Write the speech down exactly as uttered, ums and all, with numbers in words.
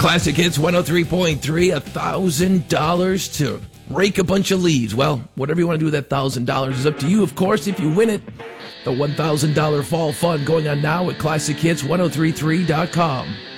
Classic Hits one oh three point three, one thousand dollars to rake a bunch of leaves. Well, whatever you want to do with that one thousand dollars is up to you, of course, if you win it. The one thousand dollars Fall Fund going on now at classic hits ten thirty-three dot com.